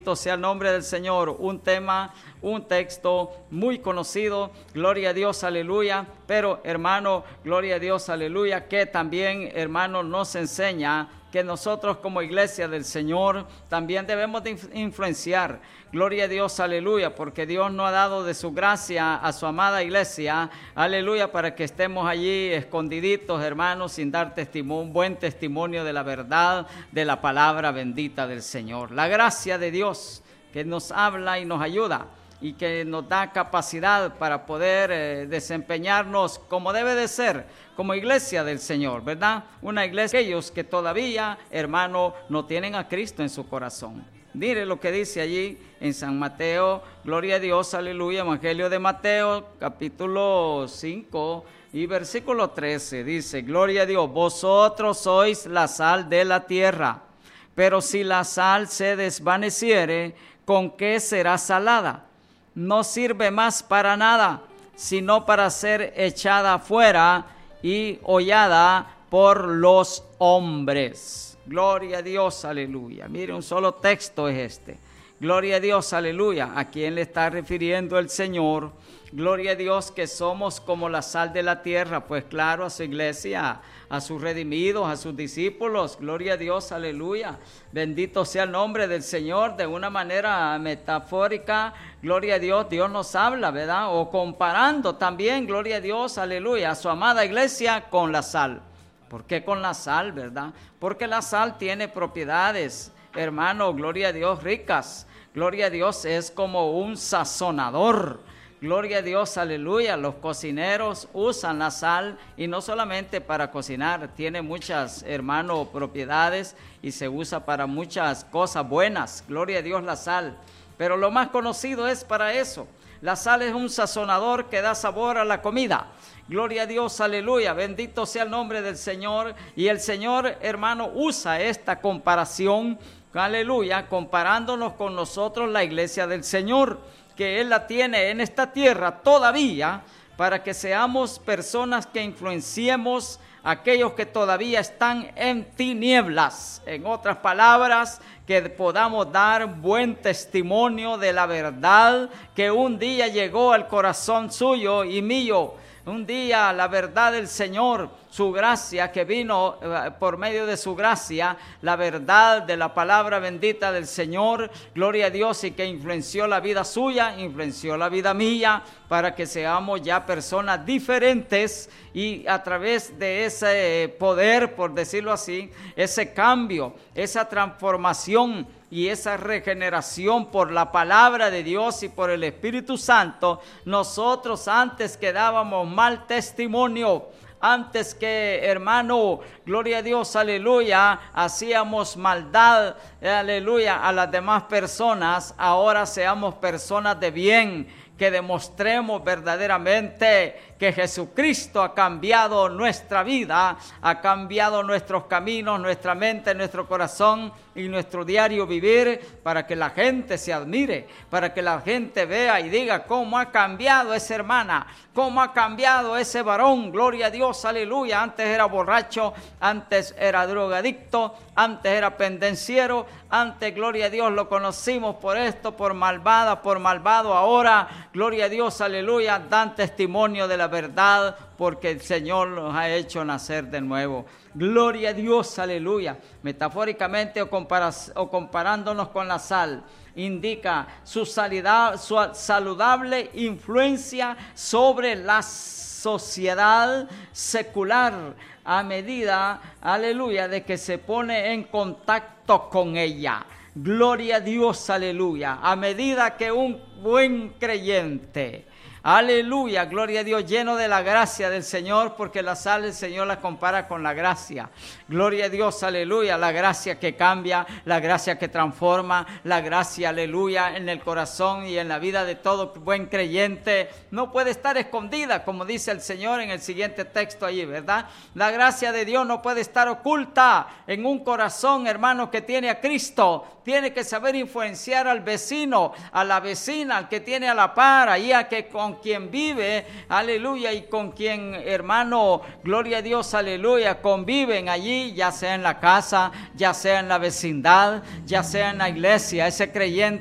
Sea el nombre del Señor, un tema, un texto muy conocido, gloria a Dios, aleluya, pero hermano, gloria a Dios, aleluya, que también, hermano, nos enseña que nosotros como iglesia del Señor también debemos de influenciar, gloria a Dios, aleluya, porque Dios nos ha dado de su gracia a su amada iglesia, aleluya, para que estemos allí escondiditos, hermanos, sin dar testimonio, un buen testimonio de la verdad, de la palabra bendita del Señor. La gracia de Dios que nos habla y nos ayuda y que nos da capacidad para poder desempeñarnos como debe de ser, como iglesia del Señor, ¿verdad? Una iglesia, aquellos que todavía, hermano, no tienen a Cristo en su corazón. Mire lo que dice allí en San Mateo, gloria a Dios, aleluya, Evangelio de Mateo, capítulo 5 y versículo 13, dice, gloria a Dios, vosotros sois la sal de la tierra, pero si la sal se desvaneciere, ¿con qué será salada? No sirve más para nada, sino para ser echada afuera y hollada por los hombres. Gloria a Dios, aleluya. Mire, un solo texto es este. Gloria a Dios, aleluya. ¿A quién le está refiriendo el Señor? Gloria a Dios que somos como la sal de la tierra. Pues claro, a su iglesia, a sus redimidos, a sus discípulos. Gloria a Dios, aleluya. Bendito sea el nombre del Señor. De una manera metafórica, gloria a Dios, Dios nos habla, ¿verdad? O comparando también, gloria a Dios, aleluya, a su amada iglesia con la sal. ¿Por qué con la sal, verdad? Porque la sal tiene propiedades, hermano, gloria a Dios, ricas. Gloria a Dios, es como un sazonador. Gloria a Dios, aleluya. Los cocineros usan la sal y no solamente para cocinar, tiene muchas, hermano, propiedades y se usa para muchas cosas buenas. Gloria a Dios, la sal. Pero lo más conocido es para eso. La sal es un sazonador que da sabor a la comida. Gloria a Dios, aleluya, bendito sea el nombre del Señor. Y el Señor, hermano, usa esta comparación, aleluya, comparándonos con nosotros, la iglesia del Señor, que Él la tiene en esta tierra todavía, para que seamos personas que influenciemos a aquellos que todavía están en tinieblas. En otras palabras, que podamos dar buen testimonio de la verdad que un día llegó al corazón suyo y mío. Un día la verdad del Señor, su gracia que vino por medio de su gracia, la verdad de la palabra bendita del Señor, gloria a Dios, y que influenció la vida suya, influenció la vida mía, para que seamos ya personas diferentes y a través de ese poder, por decirlo así, ese cambio, esa transformación y esa regeneración por la palabra de Dios y por el Espíritu Santo, nosotros antes que dábamos mal testimonio, antes que, hermano, gloria a Dios, aleluya, hacíamos maldad, aleluya, a las demás personas, ahora seamos personas de bien, que demostremos verdaderamente que Jesucristo ha cambiado nuestra vida, ha cambiado nuestros caminos, nuestra mente, nuestro corazón y nuestro diario vivir, para que la gente se admire, para que la gente vea y diga cómo ha cambiado esa hermana, cómo ha cambiado ese varón, gloria a Dios, aleluya. Antes era borracho, antes era drogadicto, antes era pendenciero, antes, gloria a Dios, lo conocimos por esto, por malvada, por malvado. Ahora, gloria a Dios, aleluya, dan testimonio de la verdad, porque el Señor los ha hecho nacer de nuevo. Gloria a Dios, aleluya. Metafóricamente o comparándonos con la sal, indica su saludable influencia sobre la sociedad secular a medida, aleluya, de que se pone en contacto con ella. Gloria a Dios, aleluya. A medida que un buen creyente, aleluya, gloria a Dios, lleno de la gracia del Señor, porque la sal el Señor la compara con la gracia. Gloria a Dios, aleluya, la gracia que cambia, la gracia que transforma, la gracia, aleluya, en el corazón y en la vida de todo buen creyente. No puede estar escondida, como dice el Señor en el siguiente texto allí, ¿verdad? La gracia de Dios no puede estar oculta en un corazón, hermano, que tiene a Cristo. Tiene que saber influenciar al vecino, a la vecina, al que tiene a la par, ahí a que con con quien vive, aleluya, y con quien, hermano, gloria a Dios, aleluya, conviven allí, ya sea en la casa, ya sea en la vecindad, ya sea en la iglesia. Ese creyente